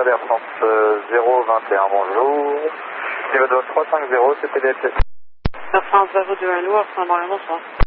Delta, Air France 021, bonjour. Niveau de 350, c'est PDLC. Air France 021, Air France, bonsoir.